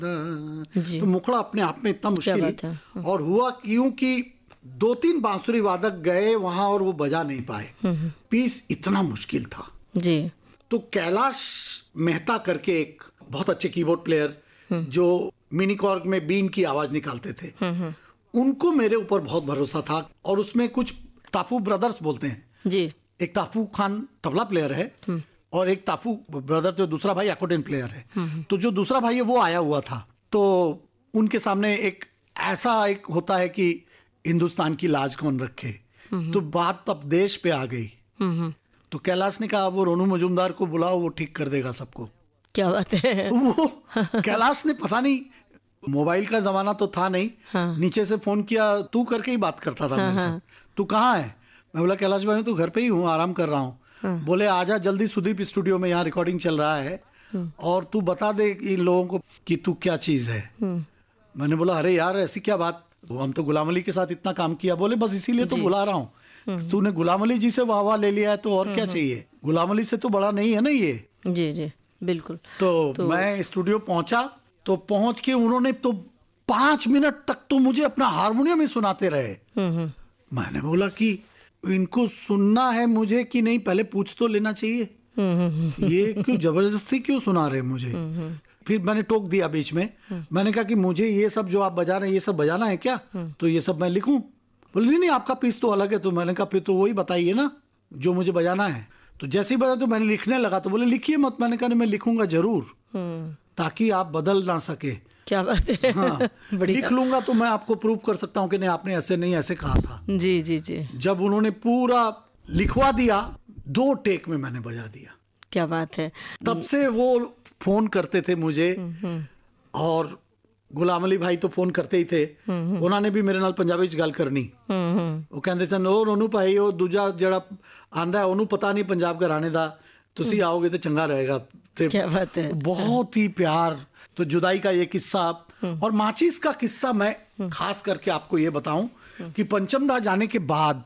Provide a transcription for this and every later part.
जी। तो मुखड़ा अपने आप में इतना मुश्किल बात है। और हुआ क्योंकि 2-3 बांसुरी वादक गए वहां और वो बजा नहीं पाए, पीस इतना मुश्किल था। जी। तो कैलाश मेहता करके एक बहुत अच्छे कीबोर्ड प्लेयर जो मिनी कॉर्ग में बीन की आवाज निकालते थे, उनको मेरे ऊपर बहुत भरोसा था। और उसमें कुछ ताफू ब्रदर्स बोलते हैं जी। एक ताफू खान तबला प्लेयर है और एक ताफू ब्रदर जो दूसरा भाई अकॉर्डियन प्लेयर है। तो जो दूसरा भाई है वो आया हुआ था, तो उनके सामने एक ऐसा एक होता है कि हिंदुस्तान की लाज कौन रखे, तो बात तब देश पे आ गई। तो कैलाश ने कहा वो रोनू मजूमदार को बुलाओ, वो ठीक कर देगा सबको। क्या बात है। तो वो कैलाश ने पता नहीं, मोबाइल का जमाना तो था नहीं, नीचे से फोन किया, तू करके ही बात करता था मेरे साथ। तू कहाँ है? मैं बोला कैलाश भाई तो घर पे ही हूँ, आराम कर रहा हूँ। बोले आजा जल्दी सुदीप स्टूडियो में, यहाँ रिकॉर्डिंग चल रहा है और तू बता दे इन लोगों को कि तू क्या चीज है। मैंने बोला अरे यार ऐसी क्या बात, हम तो गुलाम अली के साथ इतना काम किया। बोले बस इसीलिए तो बुला रहा हूँ, तूने गुलाम अली जी से वाह ले लिया है तो और क्या चाहिए, गुलाम अली से तो बड़ा नहीं है ना ये। जी जी बिल्कुल। तो मैं स्टूडियो पहुंचा, तो पहुंच के उन्होंने तो 5 मिनट तक तो मुझे अपना हारमोनियम ही सुनाते रहे। मैंने बोला कि इनको सुनना है मुझे कि नहीं, पहले पूछ तो लेना चाहिए, ये क्यों जबरदस्ती क्यों सुना रहे मुझे। फिर मैंने टोक दिया बीच में, मैंने कहा कि मुझे ये सब जो आप बजा रहे हैं ये सब बजाना है क्या, तो ये सब मैं लिखूं? बोले नहीं नहीं आपका पीस तो अलग है। तो मैंने कहा फिर तो वही बताइए ना जो मुझे बजाना है। तो जैसे ही बजा तो मैंने लिखने लगा, तो बोले लिखिए मत। मैंने कहा मैं लिखूंगा जरूर, ताकि आप बदल ना सके। क्या बात है। हाँ, लिख लूंगा तो मैं आपको प्रूव कर सकता हूँ कि नहीं आपने ऐसे नहीं ऐसे कहा था। जी जी जी। जब उन्होंने पूरा लिखवा दिया, 2 टेक में मैंने बजा दिया। क्या बात है। तब से वो फोन करते थे मुझे, और गुलाम अली भाई तो फोन करते ही थे, उन्होंने भी मेरे नाल पंजाबी च गल करनी। वो कहते सन ओ रोनू भाई वो दूजा जड़ा आंदा है ओनू पता नहीं पंजाब घराने दा, तुसी आओगे तो चंगा रहेगा। क्या बात है। बहुत ही प्यार। तो जुदाई का ये किस्सा और माचिस का किस्सा मैं खास करके आपको ये बताऊं कि पंचमदा जाने के बाद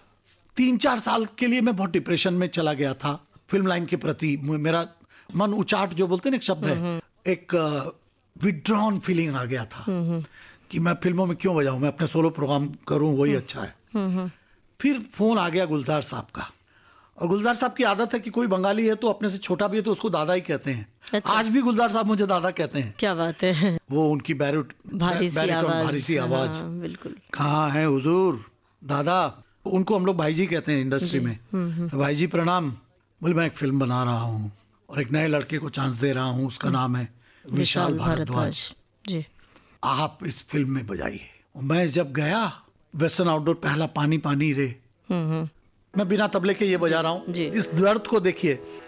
3-4 साल के लिए मैं बहुत डिप्रेशन में चला गया था फिल्म लाइन के प्रति। मेरा मन उचाट जो बोलते हैं ना एक शब्द है, एक विड्रॉन फीलिंग आ गया था कि मैं फिल्मों में क्यों बजाऊं, मैं अपने सोलो प्रोग्राम करूं वही अच्छा है। फिर फोन आ गया गुलजार साहब का, और गुलजार साहब की आदत है कि कोई बंगाली है तो अपने से छोटा भी है तो उसको दादा ही कहते हैं। अच्छा। आज भी गुलजार साहब मुझे दादा कहते हैं। क्या बात है। वो उनकी भारी सी आवाज। हाँ, बिल्कुल। कहाँ है हुजूर दादा, उनको हम लोग भाई जी कहते हैं इंडस्ट्री में। भाई जी प्रणाम। बोले मैं एक फिल्म बना रहा हूँ और एक नए लड़के को चांस दे रहा हूँ, उसका नाम है विशाल भारद्वाज जी, आप इस फिल्म में बजाइए। मैं जब गया वेस्टर्न आउटडोर, पहला पानी पानी रे, मैं बिना तबले के ये बजा रहा हूँ। इस दर्द को देखिए।